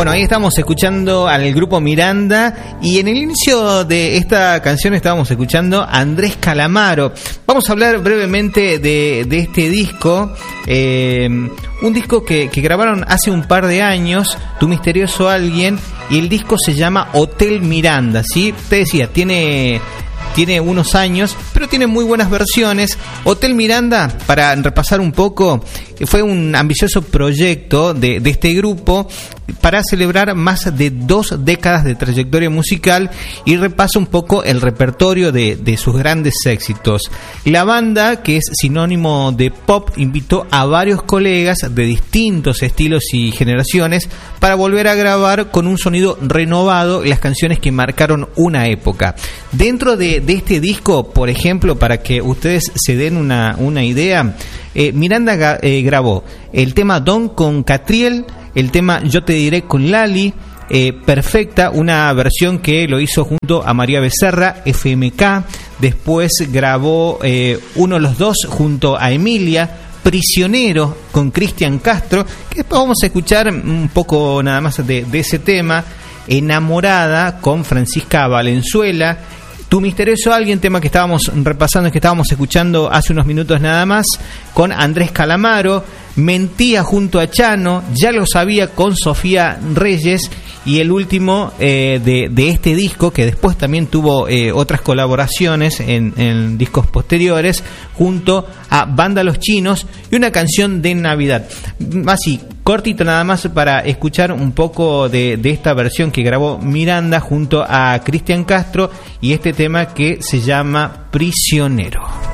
Bueno, ahí estamos escuchando al grupo Miranda y en el inicio de esta canción estábamos escuchando a Andrés Calamaro. Vamos a hablar brevemente de este disco, un disco que grabaron hace un par de años, Tu Misterioso Alguien, y el disco se llama Hotel Miranda, ¿sí? Te decía, tiene unos años, pero tiene muy buenas versiones. Hotel Miranda, para repasar un poco, fue un ambicioso proyecto de este grupo para celebrar más de 2 décadas de trayectoria musical y repasa un poco el repertorio de sus grandes éxitos. La banda, que es sinónimo de pop, invitó a varios colegas de distintos estilos y generaciones para volver a grabar con un sonido renovado las canciones que marcaron una época. Dentro de este disco, por ejemplo, para que ustedes se den una idea, Miranda grabó el tema Don con Catriel, el tema Yo Te Diré con Lali, Perfecta, una versión que lo hizo junto a María Becerra, FMK. Después grabó Uno los Dos junto a Emilia, Prisionero con Cristian Castro, que después vamos a escuchar un poco nada más de ese tema. Enamorada con Francisca Valenzuela, Tu Misterioso Alguien, tema que estábamos repasando, que estábamos escuchando hace unos minutos nada más, con Andrés Calamaro. Mentía junto a Chano, Ya Lo Sabía con Sofía Reyes, y el último de este disco, que después también tuvo otras colaboraciones en discos posteriores, junto a Banda Los Chinos, y una canción de Navidad. Así, cortito nada más para escuchar un poco de esta versión que grabó Miranda junto a Cristian Castro, y este tema que se llama Prisionero.